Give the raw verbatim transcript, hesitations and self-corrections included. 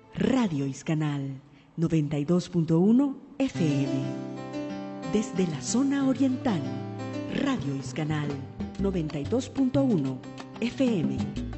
Radio Iscanal noventa y dos punto uno F M. Desde la zona oriental, Radio Iscanal noventa y dos punto uno F M.